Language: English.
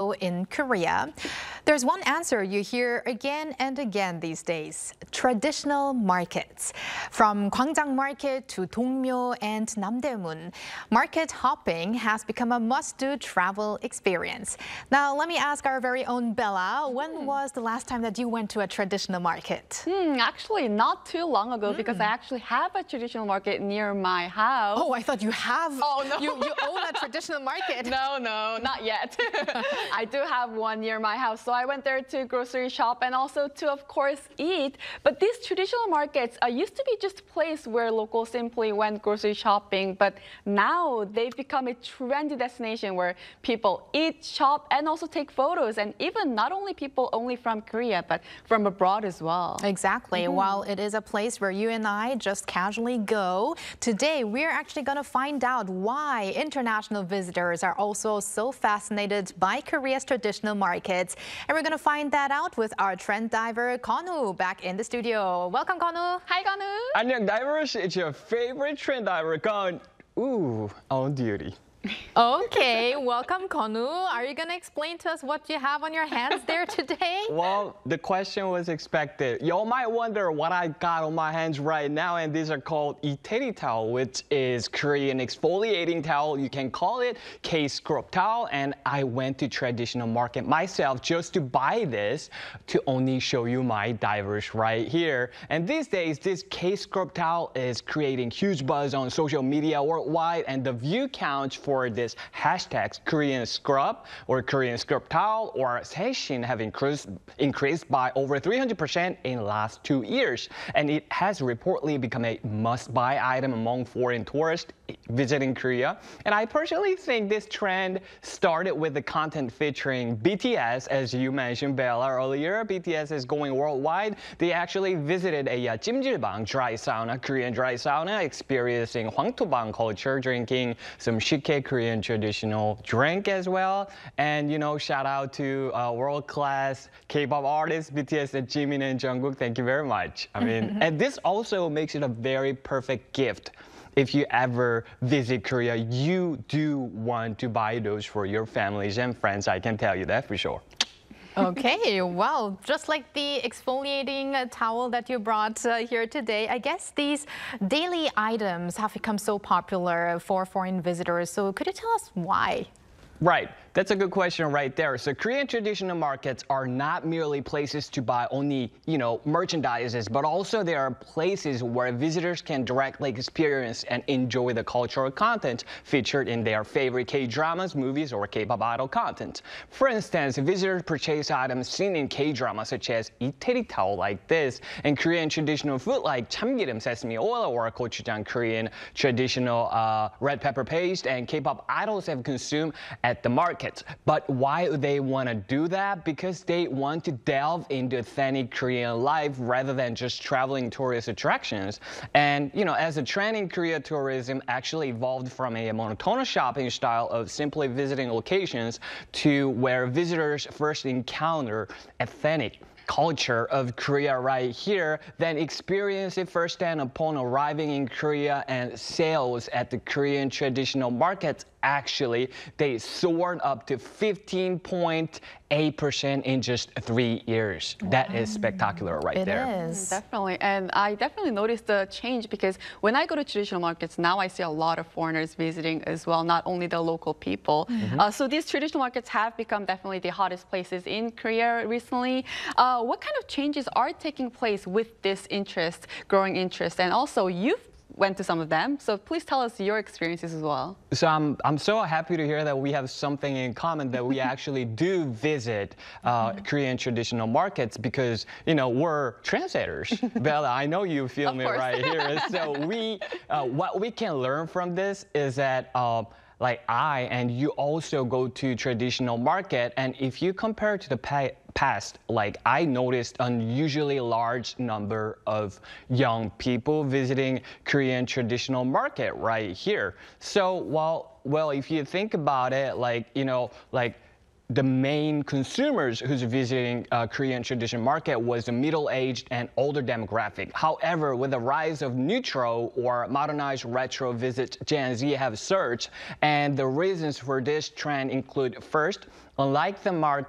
go in Korea? There's one answer you hear again and again these days: traditional markets. From Gwangjang Market to Dongmyo and Namdaemun, market hopping has become a must-do travel experience. Now, let me ask our very own Bella, when was the last time that you went to a traditional market? Actually, not too long ago, because I actually have a traditional market near my house. Oh, I thought you have. Oh, no. You own a traditional market. No, not yet. I do have one near my house, so I went there to grocery shop and also to, of course, eat. But these traditional markets used to be just a place where locals simply went grocery shopping, but now they've become a trendy destination where people eat, shop, and also take photos, and even not only people only from Korea, but from abroad as well. Exactly. While it is a place where you and I just casually go, today we're actually going to find out why international visitors are also so fascinated by Korea's traditional markets. And we're going to find that out with our trend diver, Konu, back in the studio. Welcome, Konu. Hi, Konu. 안녕, divers. It's your favorite trend diver, gone, on duty. Okay, welcome, Konu. Are you going to explain to us what you have on your hands there today? Well, the question was expected. Y'all might wonder what I got on my hands right now, and these are called Iteri towel, which is Korean exfoliating towel. You can call it K-scrub towel, and I went to traditional market myself just to buy this to only show you my divers right here. And these days, this K-scrub towel is creating huge buzz on social media worldwide, and the view count for this hashtags Korean scrub or Korean scrub towel or Seishin have increased by over 300% in the last 2 years. And it has reportedly become a must-buy item among foreign tourists visiting Korea. And I personally think this trend started with the content featuring BTS, as you mentioned, Bella, earlier. BTS is going worldwide. They actually visited a Jimjilbang dry sauna, Korean dry sauna, experiencing Hwangtobang culture, drinking some shike Korean traditional drink as well. And, you know, shout out to world-class K-pop artists, BTS and Jimin and Jungkook. Thank you very much. I mean, and this also makes it a very perfect gift. If you ever visit Korea, you do want to buy those for your families and friends. I can tell you that for sure. Okay, well, just like the exfoliating towel that you brought here today, I guess these daily items have become so popular for foreign visitors. So could you tell us why? Right. That's a good question right there. So Korean traditional markets are not merely places to buy only, merchandises, but also they are places where visitors can directly experience and enjoy the cultural content featured in their favorite K-dramas, movies, or K-pop idol content. For instance, visitors purchase items seen in K-dramas such as Iteri towel like this, and Korean traditional food like chamgirim sesame oil or gochujang Korean traditional red pepper paste, and K-pop idols have consumed at the market. But why do they want to do that? Because they want to delve into authentic Korean life rather than just traveling tourist attractions. And, as a trend in Korea, tourism actually evolved from a monotonous shopping style of simply visiting locations to where visitors first encounter authentic culture of Korea right here, then experience it firsthand upon arriving in Korea, and sales at the Korean traditional markets actually, they soared up to 15.8% in just 3 years. Wow. That is spectacular right there. It is. Definitely. And I definitely noticed the change because when I go to traditional markets, now I see a lot of foreigners visiting as well, not only the local people. So these traditional markets have become definitely the hottest places in Korea recently. What kind of changes are taking place with this interest, growing interest? And also, you've went to some of them, so please tell us your experiences as well. So I'm so happy to hear that we have something in common, that we actually do visit Korean traditional markets, because we're trendsetters. Bella, I know you feel me right here. So what we can learn from this is that like I and you also go to traditional market, and if you compare to the past, like I noticed unusually large number of young people visiting Korean traditional market right here. So well, if you think about it, the main consumers who's visiting Korean traditional market was the middle-aged and older demographic. However, with the rise of neutral or modernized retro visits, Gen Z have surged, and the reasons for this trend include, first, unlike the market